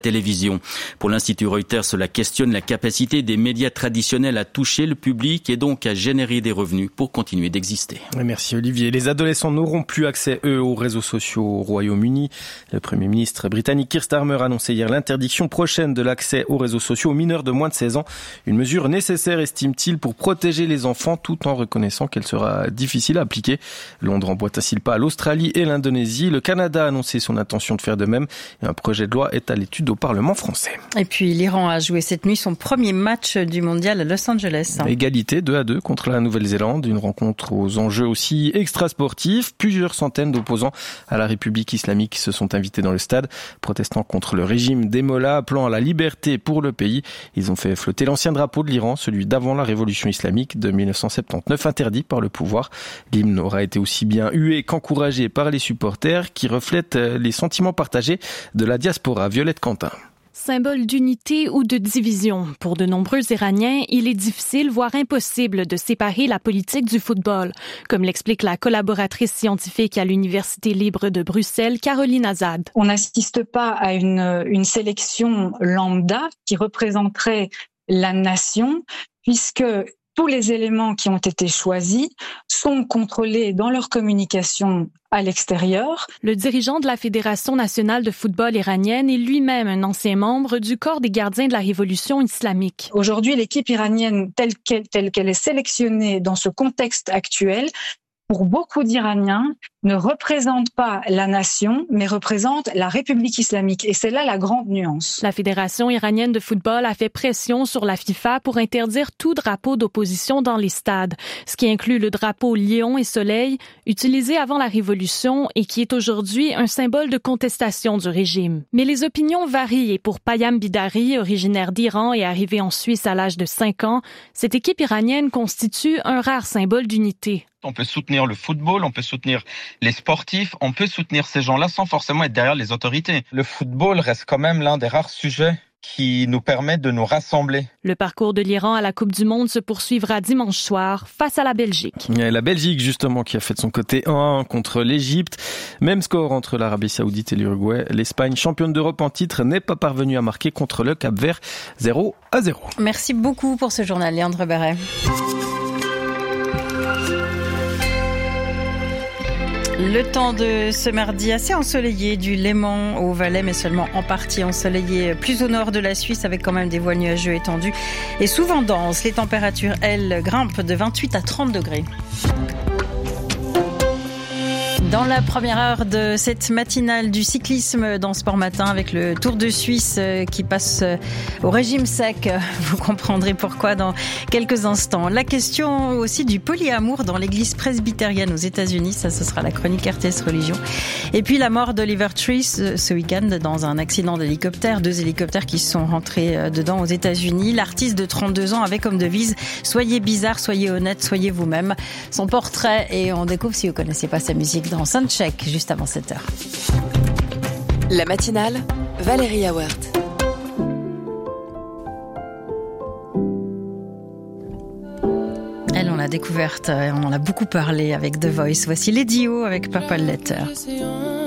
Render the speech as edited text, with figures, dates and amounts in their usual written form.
télévision. Pour l'Institut Reuters, cela questionne la capacité des médias traditionnels à toucher le public et donc à générer des revenus pour continuer d'exister. Merci Olivier. Les adolescents n'auront plus accès, eux, aux réseaux sociaux au Royaume-Uni. Le Premier ministre britannique Keir Starmer a annoncé hier l'interdiction prochaine de l'accès aux réseaux sociaux aux mineurs de moins de 16 ans. Une mesure nécessaire, estime-t-il, pour protéger les enfants tout en reconnaissant qu'elle sera difficile à appliquer. Londres emboîte ainsi le pas à l'Australie et l'Indonésie. Le Canada a annoncé son intention de faire de même. Et un projet de loi est à l'étude au Parlement français. Et puis l'Iran a joué cette nuit son premier match du mondial à Los Angeles. Égalité 2-2 contre la Nouvelle-Zélande. Une rencontre aux enjeux aussi extrasportifs. Plusieurs centaines d'opposants à la République islamique se sont invités dans le stade, protestant contre le régime des mollahs, appelant à la liberté pour le pays. Ils ont fait flotter l'ancien drapeau de l'Iran, celui d'avant la révolution islamique de 1979, interdit par le pouvoir. L'hymne aura été aussi bien hué qu'encouragé par les supporters qui reflètent les sentiments partagés de la diaspora. Violette Quentin. Symbole d'unité ou de division. Pour de nombreux Iraniens, il est difficile, voire impossible, de séparer la politique du football, comme l'explique la collaboratrice scientifique à l'Université libre de Bruxelles, Caroline Azad. On n'assiste pas à une sélection lambda qui représenterait la nation, puisque tous les éléments qui ont été choisis sont contrôlés dans leur communication à l'extérieur. Le dirigeant de la Fédération nationale de football iranienne est lui-même un ancien membre du corps des gardiens de la révolution islamique. Aujourd'hui, l'équipe iranienne telle qu'elle est sélectionnée dans ce contexte actuel, pour beaucoup d'Iraniens, ne représente pas la nation, mais représente la République islamique. Et c'est là la grande nuance. La Fédération iranienne de football a fait pression sur la FIFA pour interdire tout drapeau d'opposition dans les stades, ce qui inclut le drapeau lion et soleil, utilisé avant la Révolution et qui est aujourd'hui un symbole de contestation du régime. Mais les opinions varient et pour Payam Bidari, originaire d'Iran et arrivé en Suisse à l'âge de 5 ans, cette équipe iranienne constitue un rare symbole d'unité. On peut soutenir le football, on peut soutenir les sportifs, on peut soutenir ces gens-là sans forcément être derrière les autorités. Le football reste quand même l'un des rares sujets qui nous permet de nous rassembler. Le parcours de l'Iran à la Coupe du Monde se poursuivra dimanche soir face à la Belgique. Et la Belgique, justement, qui a fait de son côté 1-1 contre l'Égypte. Même score entre l'Arabie Saoudite et l'Uruguay. L'Espagne, championne d'Europe en titre, n'est pas parvenue à marquer contre le Cap-Vert 0-0. Merci beaucoup pour ce journal, Léandre Barret. Le temps de ce mardi assez ensoleillé du Léman au Valais, mais seulement en partie ensoleillé plus au nord de la Suisse avec quand même des voiles nuageux étendus et souvent denses. Les températures, elles, grimpent de 28 à 30 degrés. Dans la première heure de cette matinale du cyclisme dans Sport Matin avec le Tour de Suisse qui passe au régime sec, vous comprendrez pourquoi dans quelques instants. La question aussi du polyamour dans l'église presbytérienne aux États-Unis, ça ce sera la chronique RTS Religion. Et puis la mort d'Oliver Tree ce week-end dans un accident d'hélicoptère, 2 hélicoptères qui sont rentrés dedans aux États-Unis. L'artiste de 32 ans avait comme devise « Soyez bizarre, soyez honnête, soyez vous-même ». Son portrait et on découvre si vous connaissez pas sa musique dans Soundcheck, juste avant 7h. La matinale, Valérie Howard. Elle, on l'a découverte, on en a beaucoup parlé avec The Voice. Voici Lady O avec Purple Letter.